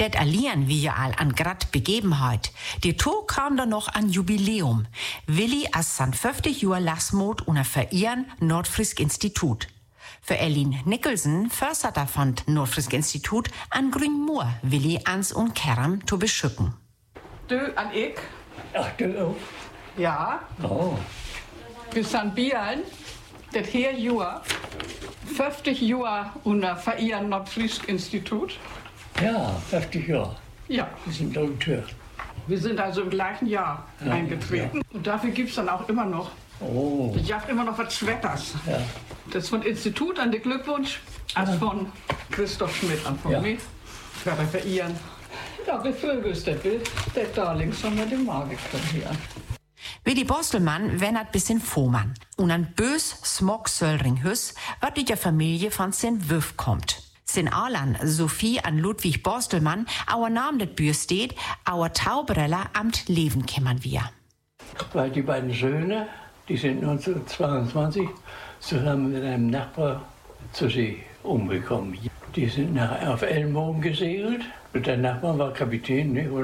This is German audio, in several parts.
Det allieren wie ja all an grad Begebenheit. Die To kam dann noch an Jubiläum. Willi as san 50 Jahr Lasmod una verehren Nordfrisk Institut. Für Elin Nicholson, Förster von Nordfrisk Institut, an Grünmoor Willi ans und Kerram zu beschücken. Du an ich? Ach, du auch? Ja. Oh. Wir sind Bialen, das hier Jahr, 50 Jahre unter verehren Nordfrisk Institut. Ja, 50 Jahre. Ja. Wir sind Doktor. Wir sind also im gleichen Jahr eingetreten. Ja. Und dafür gibt es dann auch immer noch. Oh. Ich habe immer noch was Schwetters. Ja. Das von Institut an den Glückwunsch, als von Christoph Schmidt an von mir. Für verehren. Ja, wie viel ist der Bild? Der Darlings haben wir den Magen hier. Willi Bostelmann wennert bis in Vohmann. Und an bös Smog Söllringhüss, wat die der Familie von Sen Wüff kommt. Sin Alan, Sophie an Ludwig Bostelmann, auer Name det Bühr steht, auer Taubereller amt Leben kämmern wir. Weil die beiden Söhne, die sind 1922 zusammen mit einem Nachbar zur See umgekommen. Die sind auf Ellenbogen gesegelt. Der Nachbar war Kapitän, ne?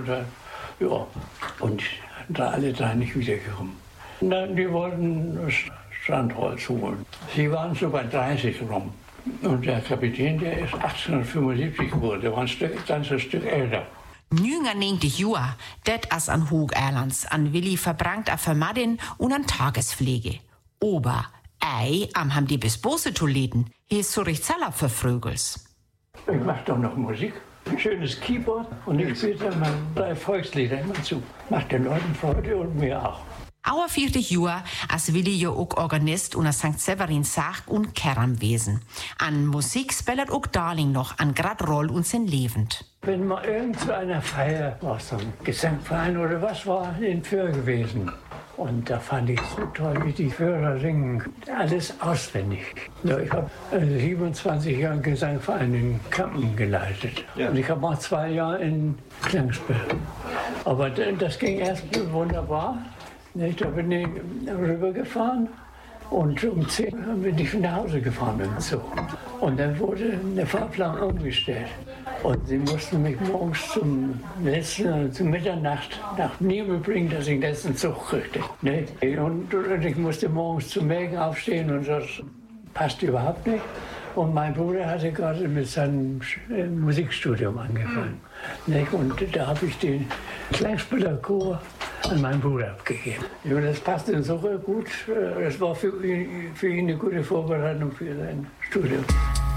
Und da alle drei nicht wiedergekommen. Die wollten Strandholz holen. Sie waren so bei 30 rum. Und der Kapitän, der ist 1875 geboren, der war ein ganzes Stück älter. 99 Jahre, det as an Hoog Erlands, an Willi verbrangt a Vermadin und an Tagespflege. Ober, am haben die bis Bose Toileten, hier ist so recht Zeller für Frögels. Ich mach doch noch Musik. Ein schönes Keyboard und ich spiele dann mal 3 Volkslieder immer zu. Macht den Leuten Freude und mir auch. Auer 40 Jahre als Willi ja auch Organist und St. Severin Sach und Kerramwesen. An Musik spielt auch Darling noch an grad Roll und sind lebend. Wenn mal irgend zu einer Feier war, so ein Gesangverein oder was war in Föhr gewesen. Und da fand ich so toll, wie die Föhrer singen. Alles auswendig. Ja, ich habe 27 Jahre Gesangverein in Kampen geleitet. Ja. Und ich habe auch 2 Jahre in Klangspiel. Aber das ging erst wunderbar. Da bin ich rübergefahren und um 10 bin ich nach Hause gefahren mit dem Zug. Und dann wurde der Fahrplan umgestellt. Und sie mussten mich morgens zum Mitternacht nach Nibel bringen, dass ich den letzten Zug kriegte. Und ich musste morgens zum Melken aufstehen und das passte überhaupt nicht. Und mein Bruder hatte gerade mit seinem Musikstudium angefangen. Und da habe ich den Klangspielerchor an meinen Bruder abgegeben. Und das passte insofern gut. Das war für ihn eine gute Vorbereitung für sein Studium.